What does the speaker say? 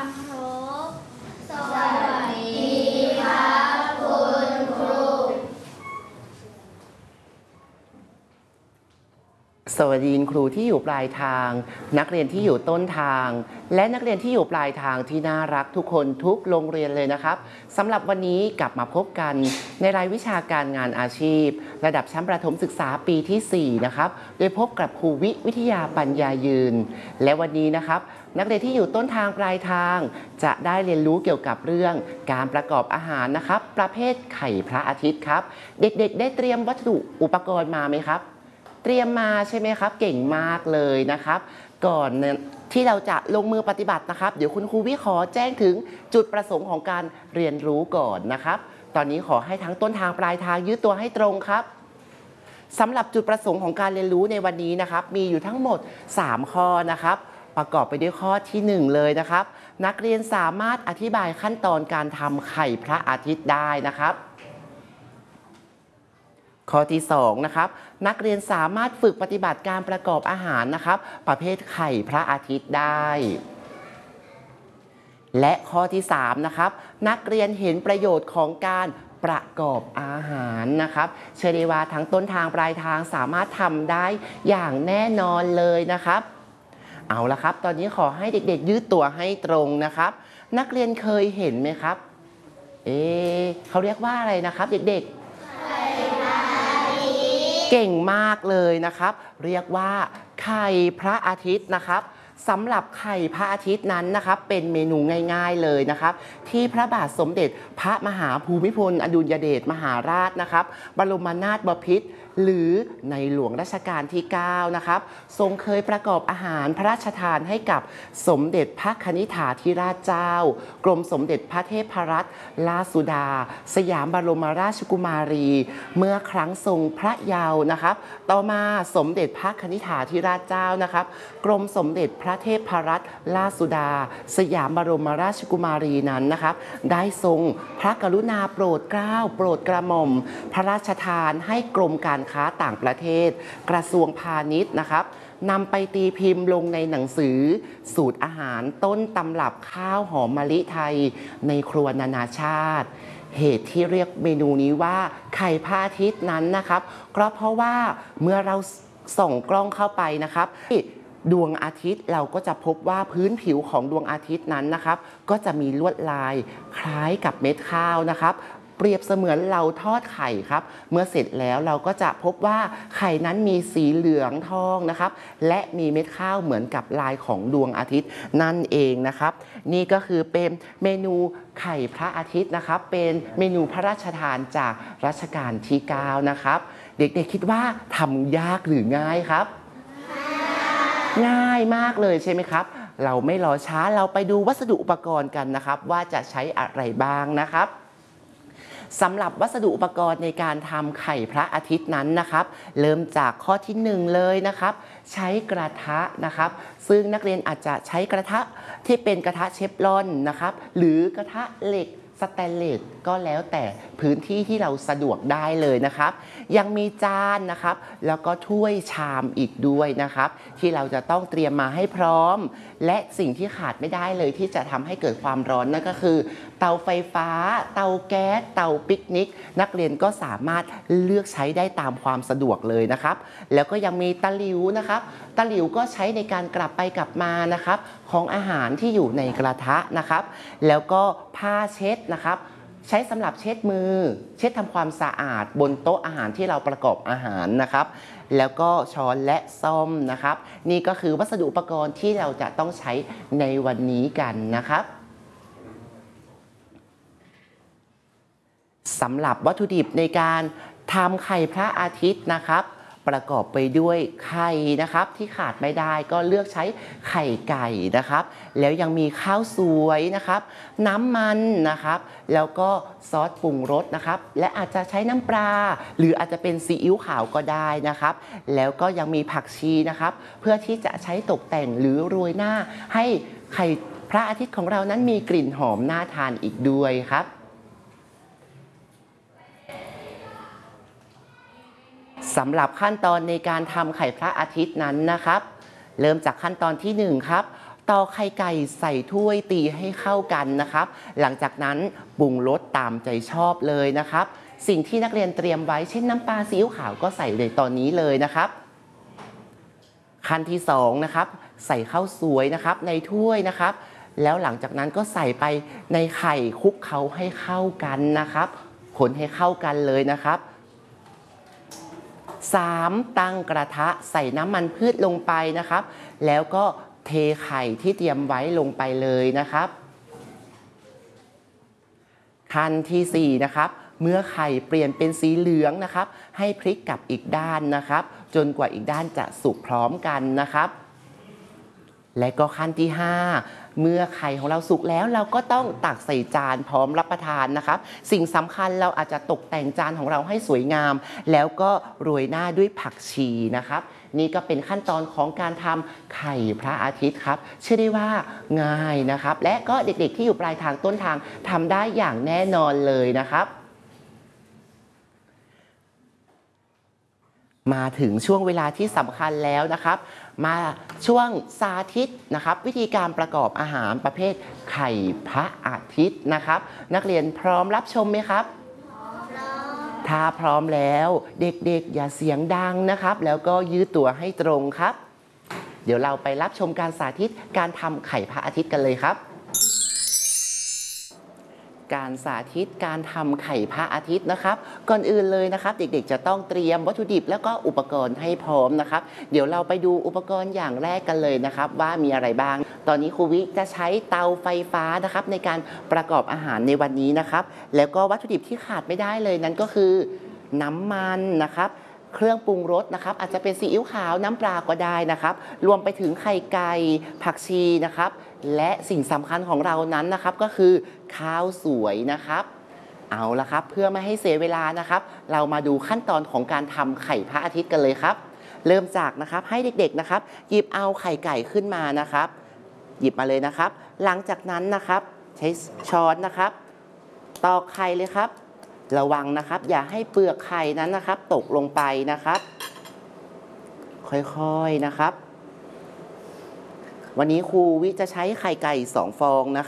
ครบสวัสดีครับคุณครูสวัสดีครูที่อยู่ปลายทางนักเรียนที่อยู่ต้นทางและนักเรียนที่อยู่ปลายทางที่น่ารักทุกคนทุกโรงเรียนเลยนะครับสำหรับวันนี้กลับมาพบกันในรายวิชาการงานอาชีพระดับชั้นประถมศึกษาปีที่4นะครับโดยพบกับครูวิทยาปัญญายืนและวันนี้นะครับนักเรียนที่อยู่ต้นทางปลายทางจะได้เรียนรู้เกี่ยวกับเรื่องการประกอบอาหารนะครับประเภทไข่พระอาทิตย์ครับเด็กๆได้เตรียมวัสดุอุปกรณ์มาไหมครับเตรียมมาใช่ไหมครับเก่งมากเลยนะครับก่อนที่เราจะลงมือปฏิบัตินะครับเดี๋ยวคุณครูวิขอแจ้งถึงจุดประสงค์ของการเรียนรู้ก่อนนะครับตอนนี้ขอให้ทั้งต้นทางปลายทางยืดตัวให้ตรงครับสำหรับจุดประสงค์ของการเรียนรู้ในวันนี้นะครับมีอยู่ทั้งหมด3ข้อนะครับประกอบไปด้วยข้อที่1เลยนะครับนักเรียนสามารถอธิบายขั้นตอนการทำไข่พระอาทิตย์ได้นะครับข้อที่2นะครับนักเรียนสามารถฝึกปฏิบัติการประกอบอาหารนะครับประเภทไข่พระอาทิตย์ได้และข้อที่3นะครับนักเรียนเห็นประโยชน์ของการประกอบอาหารนะครับเชื่อได้ว่าทั้งต้นทางปลายทางสามารถทำได้อย่างแน่นอนเลยนะครับเอาละครับตอนนี้ขอให้เด็กๆยืดตัวให้ตรงนะครับนักเรียนเคยเห็นไหมครับเขาเรียกว่าอะไรนะครับเด็กๆเก่งมากเลยนะครับเรียกว่าไข่พระอาทิตย์นะครับสำหรับไข่พระอาทิตย์นั้นนะครับเป็นเมนูง่ายๆเลยนะครับที่พระบาทสมเด็จพระมหาภูมิพลอดุลยเดชมหาราชนะครับบรมนาถบพิตรหรือในหลวงรัชกาลที่9นะครับทรงเคยประกอบอาหารพระราชทานให้กับสมเด็จพระคณิษฐาธิราชเจ้ากรมสมเด็จพระเทพรัตนราชสุดาสยามบรมราชกุมารีเมื่อครั้งทรงพระเยาว์นะครับต่อมาสมเด็จพระคณิษฐาธิราชเจ้านะครับกรมสมเด็จพระเทพรัตนราชสุดาสยามบรมราชกุมารีนั้นนะครับได้ทรงพระกรุณาโปรดเกล้าโปรดกระหม่อมพระราชทานให้กรมการค้าต่างประเทศกระทรวงพาณิชย์นะครับนำไปตีพิมพ์ลงในหนังสือสูตรอาหารต้นตำรับข้าวหอมมะลิไทยในครัวนานาชาติเหตุที่เรียกเมนูนี้ว่าไข่พระอาทิตย์นั้นนะครับก็เพราะว่าเมื่อเราส่องกล้องเข้าไปนะครับดวงอาทิตย์เราก็จะพบว่าพื้นผิวของดวงอาทิตย์นั้นนะครับก็จะมีลวดลายคล้ายกับเม็ดข้าวนะครับเปรียบเสมือนเราทอดไข่ครับเมื่อเสร็จแล้วเราก็จะพบว่าไข่นั้นมีสีเหลืองทองนะครับและมีเม็ดข้าวเหมือนกับลายของดวงอาทิตย์นั่นเองนะครับนี่ก็คือเป็นเมนูไข่พระอาทิตย์นะครับเป็นเมนูพระราชทานจากรัชกาลที่9นะครับเด็กๆคิดว่าทำยากหรือง่ายครับง่ายมากเลยใช่ไหมครับเราไม่รอช้าเราไปดูวัสดุอุปกรณ์กันนะครับว่าจะใช้อะไรบ้างนะครับสำหรับวัสดุอุปกรณ์ในการทำไข่พระอาทิตย์นั้นนะครับเริ่มจากข้อที่1เลยนะครับใช้กระทะนะครับซึ่งนักเรียนอาจจะใช้กระทะที่เป็นกระทะเชฟรอนนะครับหรือกระทะเหล็กสแตนเลสก็แล้วแต่พื้นที่ที่เราสะดวกได้เลยนะครับยังมีจานนะครับแล้วก็ถ้วยชามอีกด้วยนะครับที่เราจะต้องเตรียมมาให้พร้อมและสิ่งที่ขาดไม่ได้เลยที่จะทำให้เกิดความร้อนนั่นก็คือเตาไฟฟ้าเตาแก๊สเตาปิกนิกนักเรียนก็สามารถเลือกใช้ได้ตามความสะดวกเลยนะครับแล้วก็ยังมีตะหลิวนะครับตะหลิวก็ใช้ในการกลับไปกลับมานะครับของอาหารที่อยู่ในกระทะนะครับแล้วก็ผ้าเช็ดนะครับใช้สำหรับเช็ดมือเช็ดทำความสะอาดบนโต๊ะอาหารที่เราประกอบอาหารนะครับแล้วก็ช้อนและส้อมนะครับนี่ก็คือวัสดุอุปกรณ์ที่เราจะต้องใช้ในวันนี้กันนะครับสำหรับวัตถุดิบในการทำไข่พระอาทิตย์นะครับประกอบไปด้วยไข่นะครับที่ขาดไม่ได้ก็เลือกใช้ไข่ไก่นะครับแล้วยังมีข้าวสวยนะครับน้ำมันนะครับแล้วก็ซอสปรุงรสนะครับและอาจจะใช้น้ำปลาหรืออาจจะเป็นซีอิ๊วขาวก็ได้นะครับแล้วก็ยังมีผักชีนะครับเพื่อที่จะใช้ตกแต่งหรือโรยหน้าให้ไข่พระอาทิตย์ของเรานั้นมีกลิ่นหอมน่าทานอีกด้วยครับสำหรับขั้นตอนในการทำไข่พระอาทิตย์นั้นนะครับเริ่มจากขั้นตอนที่1ครับตอกไข่ไก่ใส่ถ้วยตีให้เข้ากันนะครับหลังจากนั้นปรุงรสตามใจชอบเลยนะครับสิ่งที่นักเรียนเตรียมไว้เช่นน้ำปลาซีอิ๊วขาวก็ใส่เลยตอนนี้เลยนะครับขั้นที่2นะครับใส่ข้าวสวยนะครับในถ้วยนะครับแล้วหลังจากนั้นก็ใส่ไปในไข่คลุกเคล้าให้เข้ากันนะครับคนให้เข้ากันเลยนะครับ3ตั้งกระทะใส่น้ำมันพืชลงไปนะครับแล้วก็เทไข่ที่เตรียมไว้ลงไปเลยนะครับขั้นที่4นะครับเมื่อไข่เปลี่ยนเป็นสีเหลืองนะครับให้พลิกกลับอีกด้านนะครับจนกว่าอีกด้านจะสุกพร้อมกันนะครับและก็ขั้นที่5เมื่อไข่ของเราสุกแล้วเราก็ต้องตักใส่จานพร้อมรับประทานนะครับสิ่งสำคัญเราอาจจะตกแต่งจานของเราให้สวยงามแล้วก็โรยหน้าด้วยผักชีนะครับนี่ก็เป็นขั้นตอนของการทำไข่พระอาทิตย์ครับเชื่อได้ว่าง่ายนะครับและก็เด็กๆที่อยู่ปลายทางต้นทางทำได้อย่างแน่นอนเลยนะครับมาถึงช่วงเวลาที่สำคัญแล้วนะครับมาช่วงสาธิตนะครับวิธีการประกอบอาหารประเภทไข่พระอาทิตย์นะครับนักเรียนพร้อมรับชมไหมครับถ้าพร้อมแล้วเด็กๆอย่าเสียงดังนะครับแล้วก็ยืดตัวให้ตรงครับเดี๋ยวเราไปรับชมการสาธิตการทำไข่พระอาทิตย์กันเลยครับการสาธิตการทำไข่พระอาทิตย์นะครับก่อนอื่นเลยนะครับเด็กๆจะต้องเตรียมวัตถุดิบแล้วก็อุปกรณ์ให้พร้อมนะครับเดี๋ยวเราไปดูอุปกรณ์อย่างแรกกันเลยนะครับว่ามีอะไรบ้างตอนนี้ครูวิจะใช้เตาไฟฟ้านะครับในการประกอบอาหารในวันนี้นะครับแล้วก็วัตถุดิบที่ขาดไม่ได้เลยนั้นก็คือน้ำมันนะครับเครื่องปรุงรสนะครับอาจจะเป็นซีอิ๊วขาวน้ำปลาก็ได้นะครับรวมไปถึงไข่ไก่ผักชีนะครับและสิ่งสำคัญของเรานั้นนะครับก็คือข้าวสวยนะครับเอาละครับเพื่อไม่ให้เสียเวลานะครับเรามาดูขั้นตอนของการทำไข่พระอาทิตย์กันเลยครับเริ่มจากนะครับให้เด็กๆนะครับหยิบเอาไข่ไก่ขึ้นมานะครับหยิบมาเลยนะครับหลังจากนั้นนะครับใช้ช้อนนะครับตอกไข่เลยครับระวังนะครับอย่าให้เปลือกไข่นั้นนะครับตกลงไปนะครับค่อยๆนะครับวันนี้ครูวิจะใช้ไข่ไก่2 ฟองนะครับ